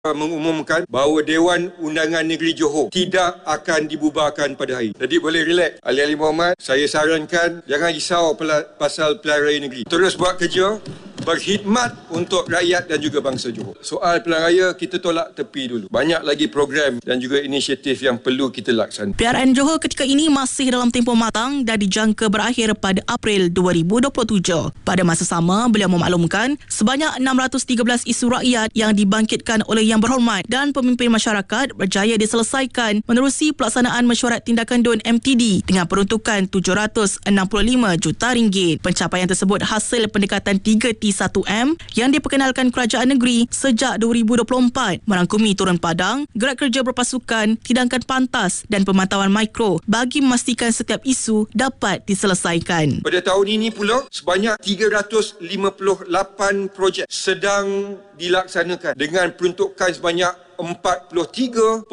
mengumumkan bahawa Dewan Undangan Negeri Johor tidak akan dibubarkan pada hari. Jadi boleh relax. Ahli-ahli Muhammad, saya sarankan jangan risau pasal pilihan raya negeri. Terus buat kerja, berkhidmat untuk rakyat dan juga bangsa Johor. Soal pilihan raya kita tolak tepi dulu. Banyak lagi program dan juga inisiatif yang perlu kita laksanakan. PRN Johor ketika ini masih dalam tempoh matang dan dijangka berakhir pada April 2027. Pada masa sama, beliau memaklumkan sebanyak 613 isu rakyat yang dibangkitkan oleh Yang Berhormat dan pemimpin masyarakat berjaya diselesaikan menerusi pelaksanaan mesyuarat tindakan DUN MTD dengan peruntukan RM765 juta. Pencapaian tersebut hasil pendekatan 3T1M yang diperkenalkan kerajaan negeri sejak 2024 merangkumi turun padang, gerak kerja berpasukan, tindakan pantas dan pemantauan mikro bagi memastikan setiap isu dapat diselesaikan. Pada tahun ini pula sebanyak 358 projek sedang dilaksanakan dengan peruntukan sebanyak 43.5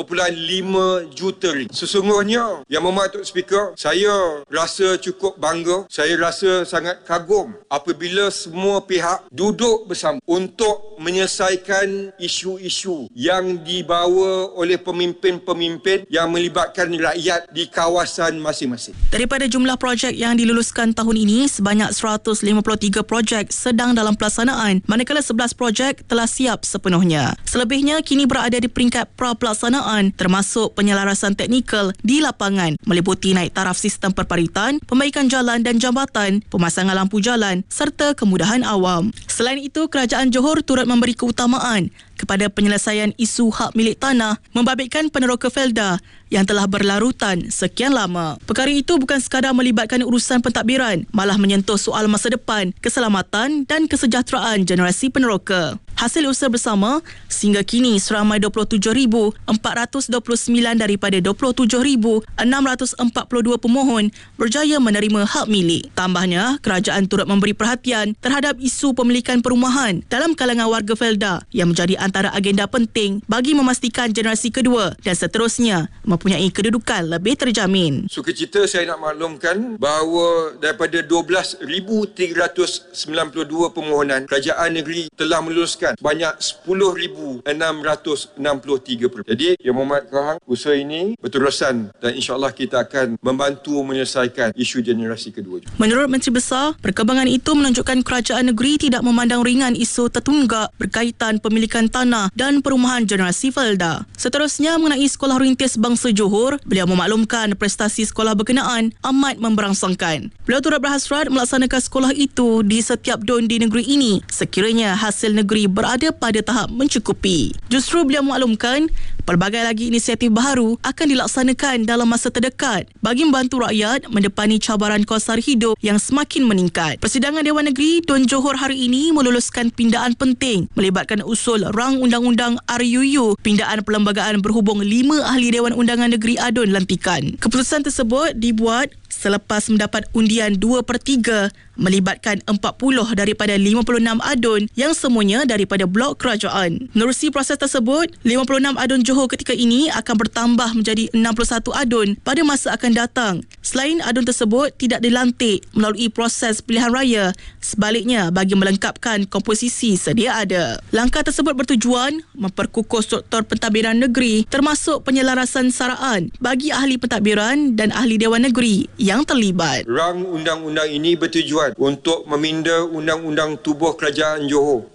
juta ringgit. Sesungguhnya, Yang Berhormat Tok Speaker, saya rasa cukup bangga, saya rasa sangat kagum apabila semua pihak duduk bersama untuk menyelesaikan isu-isu yang dibawa oleh pemimpin-pemimpin yang melibatkan rakyat di kawasan masing-masing. Daripada jumlah projek yang diluluskan tahun ini, sebanyak 153 projek sedang dalam pelaksanaan, manakala 11 projek telah siap sepenuhnya. Selebihnya kini berada di peringkat pra-pelaksanaan termasuk penyelarasan teknikal di lapangan meliputi naik taraf sistem perparitan, pembaikan jalan dan jambatan, pemasangan lampu jalan serta kemudahan awam. Selain itu, Kerajaan Johor turut memberi keutamaan kepada penyelesaian isu hak milik tanah membabitkan peneroka Felda yang telah berlarutan sekian lama. Perkara itu bukan sekadar melibatkan urusan pentadbiran, malah menyentuh soal masa depan, keselamatan dan kesejahteraan generasi peneroka. Hasil usaha bersama, sehingga kini seramai 27,429 daripada 27,642 pemohon berjaya menerima hak milik. Tambahnya, kerajaan turut memberi perhatian terhadap isu pemilikan perumahan dalam kalangan warga Felda yang menjadi antara agenda penting bagi memastikan generasi kedua dan seterusnya mempunyai kedudukan lebih terjamin. Sukacita saya nak maklumkan bahawa daripada 12,392 permohonan, kerajaan negeri telah meluluskan banyak 10,663. Jadi, Yang Berhormat Kahang, usaha ini berterusan dan insya-Allah kita akan membantu menyelesaikan isu generasi kedua. Menurut Menteri Besar, perkembangan itu menunjukkan kerajaan negeri tidak memandang ringan isu tertunggak berkaitan pemilikan tanah dan perumahan generasi Felda. Seterusnya, mengenai Sekolah Rintis Bangsa Johor, beliau memaklumkan prestasi sekolah berkenaan amat memberangsangkan. Beliau turut berhasrat melaksanakan sekolah itu di setiap DUN di negeri ini sekiranya hasil negeri berada pada tahap mencukupi. Justru beliau maklumkan pelbagai lagi inisiatif baharu akan dilaksanakan dalam masa terdekat bagi membantu rakyat mendepani cabaran kos sara hidup yang semakin meningkat. Persidangan Dewan Negeri DUN Johor hari ini meluluskan pindaan penting melibatkan usul rang undang-undang RUU, pindaan perlembagaan berhubung 5 ahli Dewan Undangan Negeri ADUN lantikan. Keputusan tersebut dibuat selepas mendapat undian 2/3 melibatkan 40 daripada 56 ADUN yang semuanya daripada blok kerajaan. Menerusi proses tersebut, 56 ADUN Johor ketika ini akan bertambah menjadi 61 ADUN pada masa akan datang. Selain ADUN tersebut tidak dilantik melalui proses pilihan raya, sebaliknya bagi melengkapkan komposisi sedia ada. Langkah tersebut bertujuan memperkukuh struktur pentadbiran negeri termasuk penyelarasan saraan bagi ahli pentadbiran dan ahli Dewan Negeri yang terlibat. Rang undang-undang ini bertujuan untuk meminda Undang-Undang Tubuh Kerajaan Johor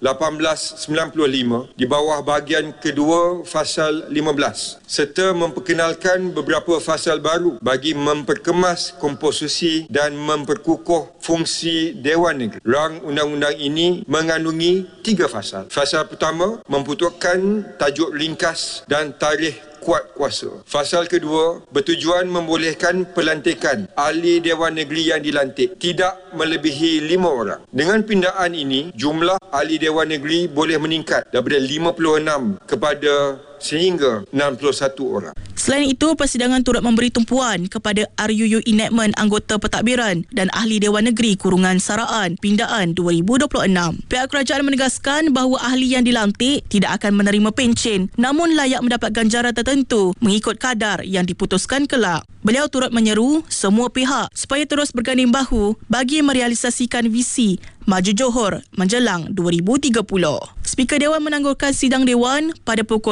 1895 di bawah bahagian kedua Fasal 15 serta memperkenalkan beberapa fasal baru bagi memperkemas komposisi dan memperkukuh fungsi Dewan Negeri. Rang undang-undang ini mengandungi 3 fasal. Fasal pertama memperuntukkan tajuk ringkas dan tarikh kuat kuasa. Fasal kedua bertujuan membolehkan pelantikan ahli Dewan Negeri yang dilantik tidak melebihi 5 orang. Dengan pindaan ini, jumlah ahli Dewan Negeri boleh meningkat daripada 56 kepada sehingga 61 orang. Selain itu, persidangan turut memberi tumpuan kepada RUU Enactment Anggota Pentadbiran dan Ahli Dewan Negeri Kurungan Saraan Pindaan 2026. Pihak kerajaan menegaskan bahawa ahli yang dilantik tidak akan menerima pencen namun layak mendapat ganjaran tertentu mengikut kadar yang diputuskan kelak. Beliau turut menyeru semua pihak supaya terus berganding bahu bagi merealisasikan visi Maju Johor menjelang 2030. Speaker Dewan menanggurkan sidang Dewan pada pukul